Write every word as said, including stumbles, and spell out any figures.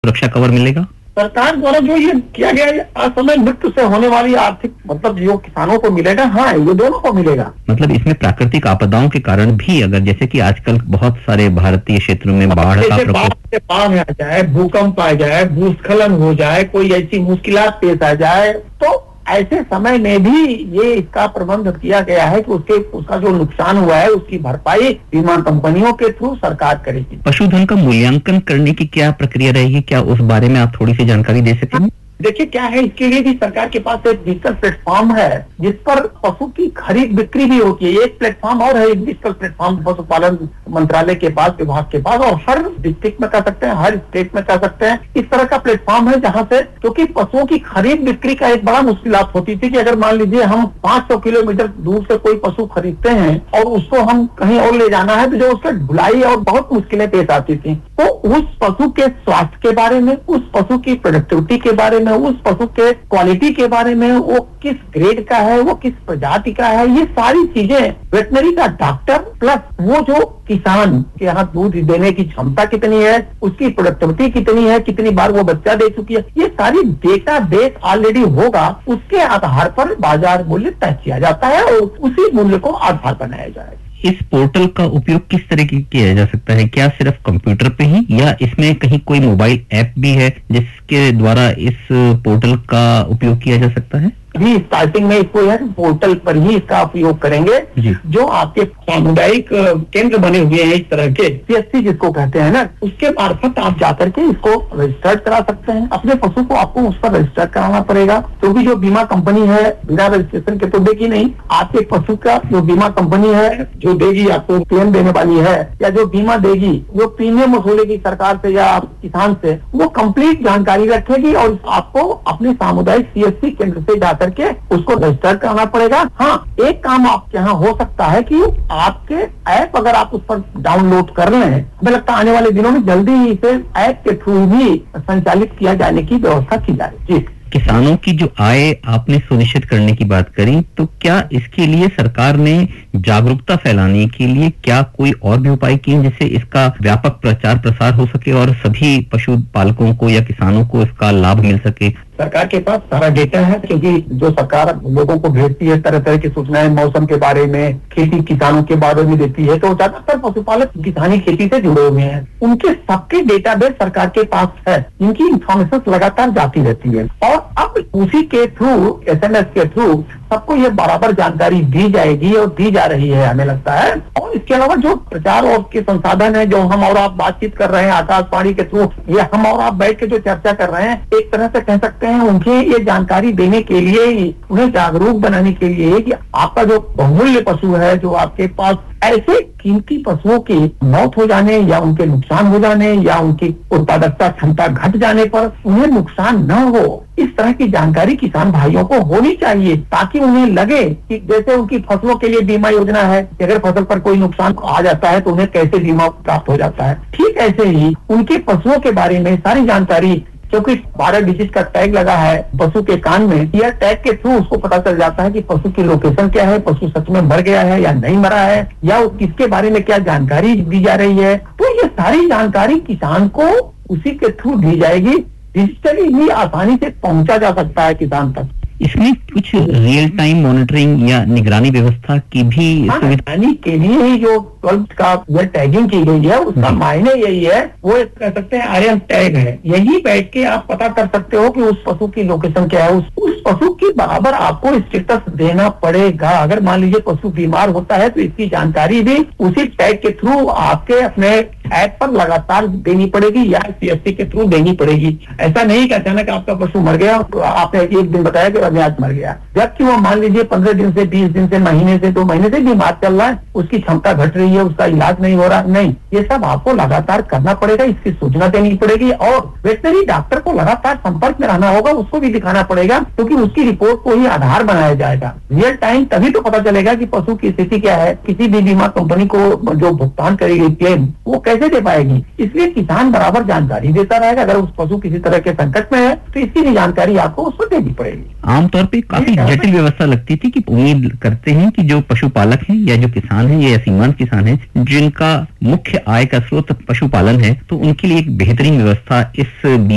सुरक्षा कवर मिलेगा? सरकार द्वारा जो ये किया गया है, असमय मृत्यु से होने वाली आर्थिक मतलब जो किसानों को मिलेगा, हाँ ये दोनों को मिलेगा। मतलब इसमें प्राकृतिक आपदाओं के कारण भी, अगर जैसे कि आजकल बहुत सारे भारतीय क्षेत्रों में बाढ़ का प्रकोप, बाढ़ आ जाए, भूकंप आ जाए, भूस्खलन हो जाए, कोई ऐसी मुश्किलात पेश आ जाए, तो ऐसे समय में भी ये इसका प्रबंध किया गया है कि उसके उसका जो नुकसान हुआ है उसकी भरपाई बीमा कंपनियों के थ्रू सरकार करेगी। पशुधन का मूल्यांकन करने की क्या प्रक्रिया रहेगी, क्या उस बारे में आप थोड़ी सी जानकारी दे सकेंगे? देखिए क्या है, इसके लिए भी सरकार के पास एक डिजिटल प्लेटफॉर्म है जिस पर पशु की खरीद बिक्री भी होती है। एक प्लेटफॉर्म और है, एक डिजिटल प्लेटफॉर्म पशुपालन मंत्रालय के पास, विभाग के पास, और हर डिस्ट्रिक्ट में कर सकते हैं, हर स्टेट में कर सकते हैं। इस तरह का प्लेटफॉर्म है जहाँ से, क्योंकि पशुओं की खरीद बिक्री का एक बड़ा मुश्किलात होती थी कि अगर मान लीजिए हम पांच सौ किलोमीटर दूर से कोई पशु खरीदते हैं और उसको हम कहीं और ले जाना है, तो जो उसका ढुलाई और बहुत मुश्किलें पेश आती थी। तो उस पशु के स्वास्थ्य के बारे में, उस पशु की प्रोडक्टिविटी के बारे में, उस पशु के क्वालिटी के बारे में, वो किस ग्रेड का है, वो किस प्रजाति का है, ये सारी चीजें वेटनरी का डॉक्टर प्लस वो जो किसान के यहाँ दूध देने की क्षमता कितनी है, उसकी प्रोडक्टिविटी कितनी है, कितनी बार वो बच्चा दे चुकी है, ये सारी डेटा बेस ऑलरेडी होगा। उसके आधार पर बाजार मूल्य तय किया जाता है और उसी मूल्य को आधार बनाया जाएगा। इस पोर्टल का उपयोग किस तरह की किया जा सकता है? क्या सिर्फ कंप्यूटर पे ही, या इसमें कहीं कोई मोबाइल ऐप भी है जिसके द्वारा इस पोर्टल का उपयोग किया जा सकता है? अभी स्टार्टिंग में इसको है पोर्टल पर ही इसका उपयोग करेंगे। जो आपके सामुदायिक केंद्र बने हुए हैं इस तरह के, सीएससी जिसको कहते हैं ना, उसके मार्फत आप जाकर के इसको रजिस्टर्ड करा सकते हैं। अपने पशु को आपको उस पर रजिस्टर कराना पड़ेगा, क्योंकि जो बीमा कंपनी है बिना रजिस्ट्रेशन के तो देगी नहीं। आपके पशु का जो बीमा कंपनी है जो देगी, आपको क्लेम देने वाली है या जो बीमा देगी, जो प्रीमियम वसूलेगी सरकार से या किसान से, वो कंप्लीट जानकारी रखेगी और आपको अपने सामुदायिक सीएससी केंद्र से जाकर के उसको रजिस्टर करना पड़ेगा। हाँ, एक काम आपके यहाँ हो सकता है कि आपके ऐप अगर आप उस पर डाउनलोड कर लें, हमें लगता है आने वाले दिनों में जल्दी ही इसे ऐप के थ्रू भी संचालित किया जाने की व्यवस्था की जाए। जी, किसानों की जो आय आपने सुनिश्चित करने की बात करी, तो क्या इसके लिए सरकार ने जागरूकता फैलाने के लिए क्या कोई और भी उपाय किए जिससे इसका व्यापक प्रचार प्रसार हो सके और सभी पशु पालकों को या किसानों को इसका लाभ मिल सके? सरकार के पास सारा डेटा है, क्योंकि जो सरकार लोगों को भेजती है तरह तरह की सूचनाएं मौसम के बारे में, खेती किसानों के बारे में देती है, तो ज्यादातर पशुपालक किसानी खेती से जुड़े हुए हैं। उनके सबके डेटाबेस सरकार के पास है, इनकी इंफॉर्मेशन लगातार जाती रहती है और अब उसी के थ्रू, एसएमएस के थ्रू सबको ये बराबर जानकारी दी जाएगी और दी जा रही है हमें लगता है। और इसके अलावा जो प्रचार और के संसाधन है, जो हम और आप बातचीत कर रहे हैं आकाशवाणी के थ्रू, ये हम और आप बैठ के जो चर्चा कर रहे हैं, एक तरह से कह सकते हैं उनके ये जानकारी देने के लिए ही, उन्हें जागरूक बनाने के लिए कि आपका जो बहुमूल्य पशु है, जो आपके पास ऐसे कीमती पशुओं की मौत हो जाने या उनके नुकसान हो जाने या उनकी उत्पादकता क्षमता घट जाने पर उन्हें नुकसान न हो, इस तरह की जानकारी किसान भाइयों को होनी चाहिए, ताकि उन्हें लगे कि जैसे उनकी फसलों के लिए बीमा योजना है, अगर फसल पर कोई नुकसान आ जाता है तो उन्हें कैसे बीमा प्राप्त हो जाता है, ठीक ऐसे ही उनके पशुओं के बारे में सारी जानकारी, क्योंकि बारह डिजिट का टैग लगा है पशु के कान में, यह टैग के थ्रू उसको पता चल जाता है कि पशु की लोकेशन क्या है, पशु सच में मर गया है या नहीं मरा है, या किसके बारे में क्या जानकारी दी जा रही है। तो ये सारी जानकारी किसान को उसी के थ्रू दी जाएगी, डिजिटली ही आसानी से पहुंचा जा सकता है किसान तक। इसमें कुछ रियल टाइम मॉनिटरिंग या निगरानी व्यवस्था की भी निगरानी के लिए ही जो ट्वेल्व का यह टैगिंग की गई है, उसका मायने यही है, वो एक कह सकते हैं आर एम टैग है। यही बैठ के आप पता कर सकते हो कि उस पशु की लोकेशन क्या है, उस, उस पशु के बराबर आपको स्टेटस देना पड़ेगा। अगर मान लीजिए पशु बीमार होता है तो इसकी जानकारी भी उसी टैग के थ्रू आपके अपने ऐप पर लगातार देनी पड़ेगी या सीएससी के थ्रू देनी पड़ेगी। ऐसा नहीं कि अचानक आपका पशु मर गया, आपने एक दिन बताया कि अभी आज मर गया, जबकि वो मान लीजिए पंद्रह दिन से, बीस दिन से, महीने से, दो महीने से बीमार चल रहा है, उसकी क्षमता घट रही है, उसका इलाज नहीं हो रहा, नहीं, ये सब आपको लगातार करना पड़ेगा, इसकी सूचना देनी पड़ेगी और वेटनरी डॉक्टर को लगातार संपर्क में रहना होगा, उसको भी दिखाना पड़ेगा, क्योंकि उसकी रिपोर्ट को ही आधार बनाया जाएगा। रियल टाइम तभी तो पता चलेगा कि पशु की स्थिति क्या है। किसी भी बीमा कंपनी को जो भुगतान करेगी क्लेम, वो कैसे दे पाएगी? इसलिए किसान बराबर जानकारी देता रहेगा। अगर उस पशु किसी तरह के संकट में है तो इसकी भी जानकारी आपको उसको देनी पड़ेगी। आमतौर पे काफी जटिल व्यवस्था लगती थी कि उम्मीद करते हैं कि जो पशुपालक हैं या जो किसान हैं या सीमांत किसान हैं जिनका मुख्य आय का स्रोत पशुपालन है, तो उनके लिए एक बेहतरीन व्यवस्था इस